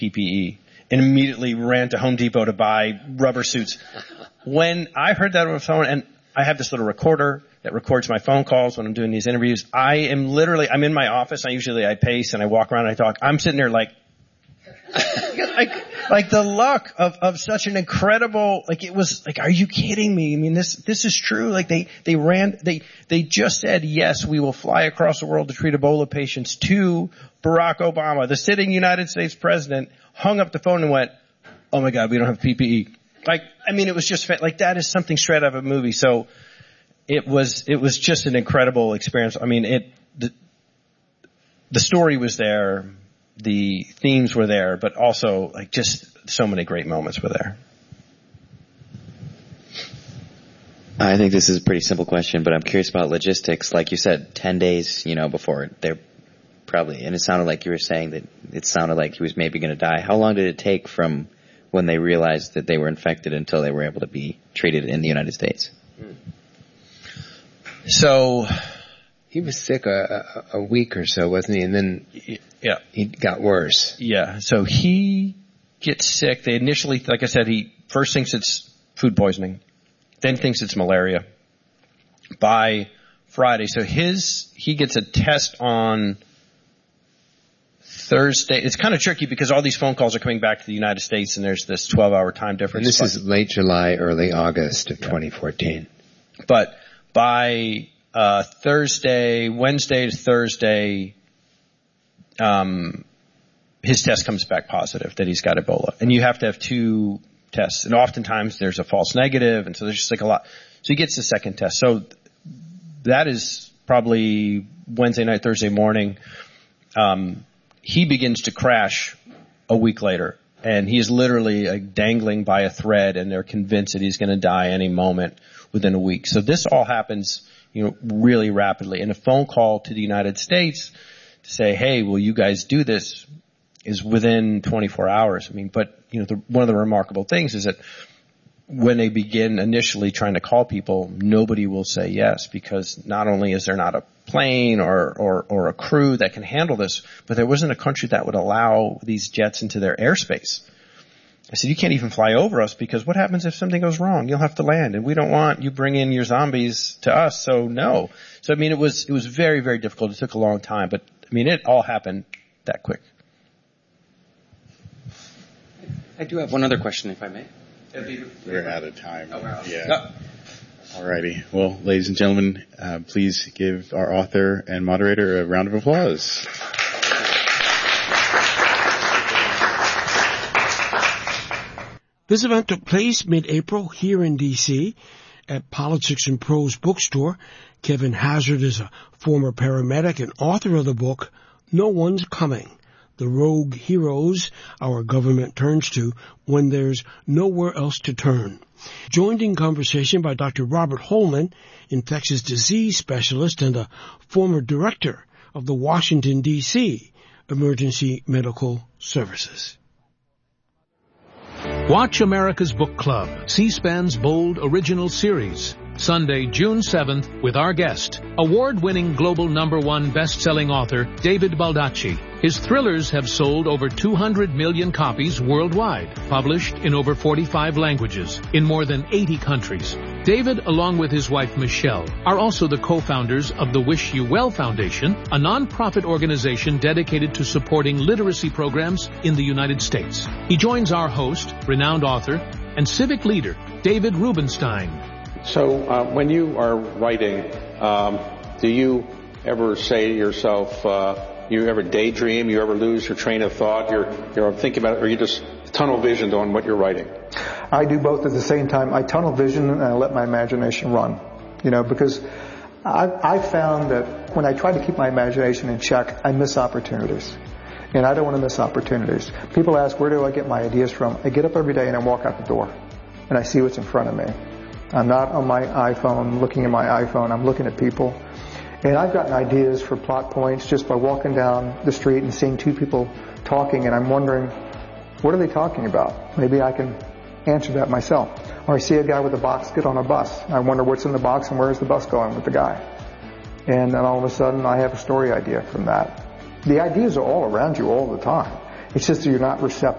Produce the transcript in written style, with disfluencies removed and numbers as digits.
PPE and immediately ran to Home Depot to buy rubber suits. When I heard that on the phone, and I have this little recorder that records my phone calls when I'm doing these interviews, I'm in my office. I pace and I walk around and I talk. I'm sitting there like the luck of such an incredible, it was like, are you kidding me? I mean, this is true. Like they just said, yes, we will fly across the world to treat Ebola patients to Barack Obama. The sitting United States president hung up the phone and went, oh my God, we don't have PPE. It was just like, that is something straight out of a movie. So it was just an incredible experience. I mean, the story was there. The themes were there, but also just so many great moments were there. I think this is a pretty simple question, but I'm curious about logistics. Like you said, 10 days, before they're probably, and it sounded like you were saying that it sounded like he was maybe going to die. How long did it take from when they realized that they were infected until they were able to be treated in the United States? So he was sick a week or so, wasn't he? And then he got worse. Yeah. So he gets sick. They initially, like I said, he first thinks it's food poisoning, then thinks it's malaria. By Friday, so he gets a test on Thursday. It's kind of tricky because all these phone calls are coming back to the United States and there's this 12-hour time difference. And this is late July, early August of 2014. But by Wednesday to Thursday, his test comes back positive that he's got Ebola. And you have to have 2 tests. And oftentimes there's a false negative. And so there's just a lot. So he gets the second test. So that is probably Wednesday night, Thursday morning. He begins to crash a week later. And he is literally dangling by a thread, and they're convinced that he's going to die any moment within a week. So this all happens, really rapidly. And a phone call to the United States to say, hey, will you guys do this, is within 24 hours. But one of the remarkable things is that when they begin initially trying to call people, nobody will say yes, because not only is there not a plane or a crew that can handle this, but there wasn't a country that would allow these jets into their airspace. I said, you can't even fly over us, because what happens if something goes wrong? You'll have to land, and we don't want you bring in your zombies to us, so no. So it was very, very difficult. It took a long time, but it all happened that quick. I do have one other question, if I may. We're out of time. Oh, wow. Yeah. No. Alrighty. Well, ladies and gentlemen, please give our author and moderator a round of applause. This event took place mid-April here in D.C. at Politics and Prose bookstore. Kevin Hazard is a former paramedic and author of the book, No One's Coming: The Rogue Heroes Our Government Turns to When There's Nowhere Else to Turn. Joined in conversation by Dr. Robert Holman, infectious disease specialist and a former director of the Washington, D.C. Emergency Medical Services. Watch America's Book Club, C-SPAN's bold original series. Sunday, June 7th, with our guest, award-winning global #1 best-selling author David Baldacci. His thrillers have sold over 200 million copies worldwide, published in over 45 languages, in more than 80 countries. David, along with his wife Michelle, are also the co-founders of the Wish You Well Foundation, a non-profit organization dedicated to supporting literacy programs in the United States. He joins our host, renowned author, and civic leader, David Rubenstein. So when you are writing, do you ever say to yourself, you ever daydream, you ever lose your train of thought, you're thinking about it, or you just tunnel visioned on what you're writing? I do both at the same time. I tunnel vision and I let my imagination run, because I found that when I try to keep my imagination in check, I miss opportunities. And I don't want to miss opportunities. People ask, where do I get my ideas from? I get up every day and I walk out the door and I see what's in front of me. I'm not on my iPhone, looking at my iPhone. I'm looking at people. And I've gotten ideas for plot points just by walking down the street and seeing 2 people talking, and I'm wondering, what are they talking about? Maybe I can answer that myself. Or I see a guy with a box get on a bus. I wonder what's in the box and where is the bus going with the guy. And then all of a sudden I have a story idea from that. The ideas are all around you all the time. It's just that you're not receptive.